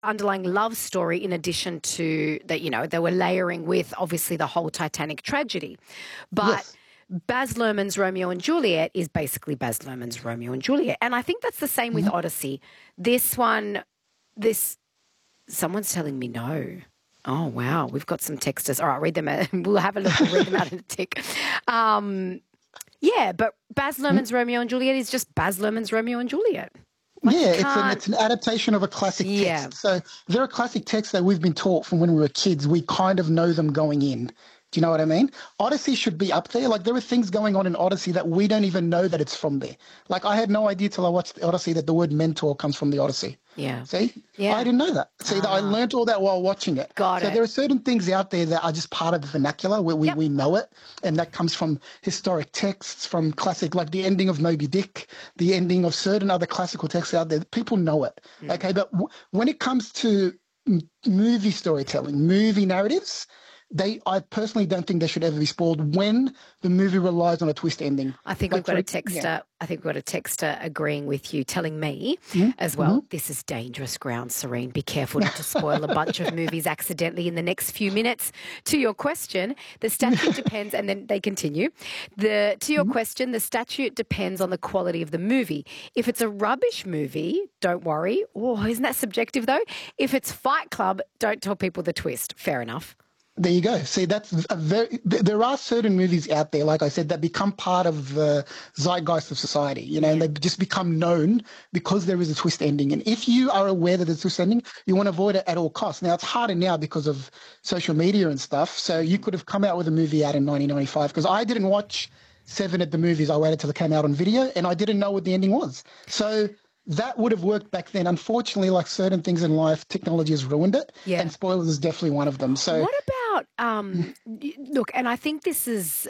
underlying love story in addition to that, they were layering with obviously the whole Titanic tragedy. But Yes. Baz Luhrmann's Romeo and Juliet is basically Baz Luhrmann's Romeo and Juliet. And I think that's the same with Odyssey. Someone's telling me no. Oh, wow. We've got some texters. All right, read them out. We'll have a look. We'll read them out in a tick. But Baz Luhrmann's Romeo and Juliet is just Baz Luhrmann's Romeo and Juliet. It's an adaptation of a classic text. So there are classic texts that we've been taught from when we were kids. We kind of know them going in. Do you know what I mean? Odyssey should be up there. Like, there are things going on in Odyssey that we don't even know that it's from there. Like, I had no idea till I watched the Odyssey that the word mentor comes from the Odyssey. Yeah. See? Yeah. I didn't know that. See, I learned all that while watching it. Got it. There are certain things out there that are just part of the vernacular where we know it. And that comes from historic texts, from classic, like the ending of Moby Dick, the ending of certain other classical texts out there. People know it. Okay. But when it comes to movie storytelling, movie narratives, I personally don't think they should ever be spoiled when the movie relies on a twist ending. I think we've got a texter. I think we've got a texter agreeing with you, telling me as well. This is dangerous ground, Serene. Be careful not to spoil a bunch of movies accidentally in the next few minutes. To your question, the statute depends, and then they continue. To your question, the statute depends on the quality of the movie. If it's a rubbish movie, don't worry. Oh, isn't that subjective though? If it's Fight Club, don't tell people the twist. Fair enough. There you go. See, there are certain movies out there, like I said, that become part of the zeitgeist of society, and they just become known because there is a twist ending. And if you are aware that there's a twist ending, you want to avoid it at all costs. Now, it's harder now because of social media and stuff. So you could have come out with a movie out in 1995, because I didn't watch Seven at the movies. I waited till it came out on video, and I didn't know what the ending was. So that would have worked back then. Unfortunately, like certain things in life, technology has ruined it, and spoilers is definitely one of them. So, what about look? And I think this is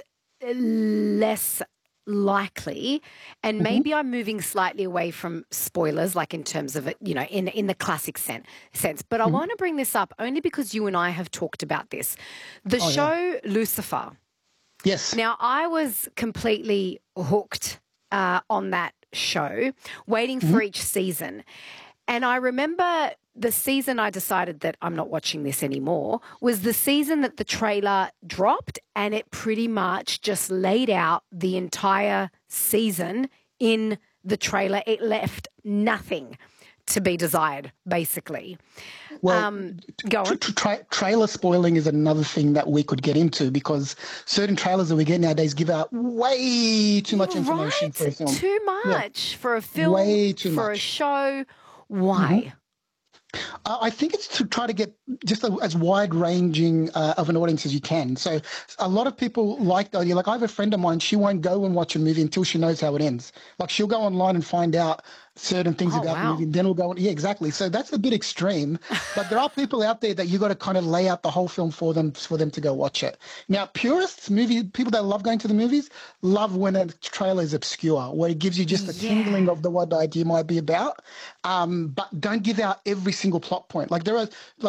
less likely, and maybe I'm moving slightly away from spoilers, like in terms of it, in the classic sense. But I want to bring this up only because you and I have talked about this. The show Lucifer. Yes. Now, I was completely hooked on that show, waiting for each season. And I remember the season I decided that I'm not watching this anymore was the season that the trailer dropped, and it pretty much just laid out the entire season in the trailer. It left nothing to be desired, basically. Well, go on. Trailer spoiling is another thing that we could get into, because certain trailers that we get nowadays give out way too much information for a film. Too much for a film, way too much. A show. Why? I think it's to try to get just as wide-ranging of an audience as you can. So a lot of people like the idea. Like, I have a friend of mine, she won't go and watch a movie until she knows how it ends. Like, she'll go online and find out certain things about the movie, and then we'll go on. Yeah, exactly. So that's a bit extreme, but there are people out there that you got to kind of lay out the whole film for them to go watch it. Now, purists, people that love going to the movies, love when a trailer is obscure, where it gives you just a tingling of what the idea might be about, but don't give out every single plot point. Like, there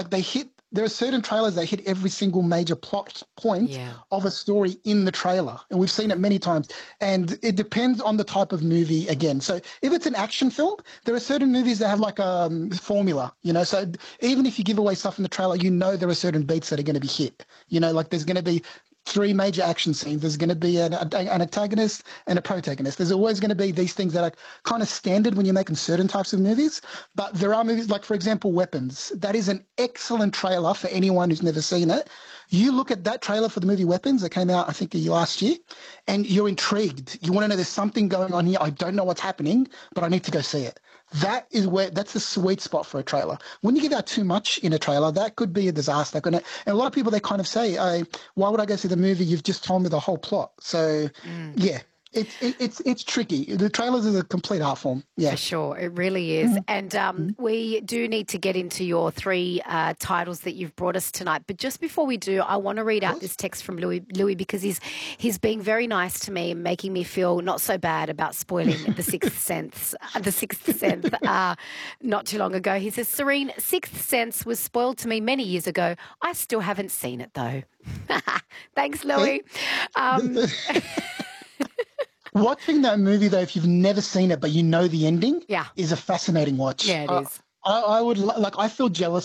are certain trailers that hit every single major plot point of a story in the trailer. And we've seen it many times. And it depends on the type of movie again. So if it's an action film, there are certain movies that have like a formula, So even if you give away stuff in the trailer, there are certain beats that are going to be hit. Like, there's going to be 3 major action scenes. There's going to be an antagonist and a protagonist. There's always going to be these things that are kind of standard when you're making certain types of movies. But there are movies like, for example, Weapons. That is an excellent trailer for anyone who's never seen it. You look at that trailer for the movie Weapons that came out, I think, last year, and you're intrigued. You want to know there's something going on here. I don't know what's happening, but I need to go see it. That's the sweet spot for a trailer. When you give out too much in a trailer, that could be a disaster. And a lot of people, they kind of say, why would I go see the movie? You've just told me the whole plot. So, it's tricky. The trailers is a complete art form. Yeah, for sure, it really is. And we do need to get into your 3 titles that you've brought us tonight. But just before we do, I want to read out this text from Louis, because he's being very nice to me, making me feel not so bad about spoiling The Sixth Sense. Not too long ago, he says, Serene, Sixth Sense was spoiled to me many years ago. I still haven't seen it though. Thanks, Louis. Watching that movie, though, if you've never seen it but you know the ending, is a fascinating watch. Yeah, it is. I would like. I feel jealous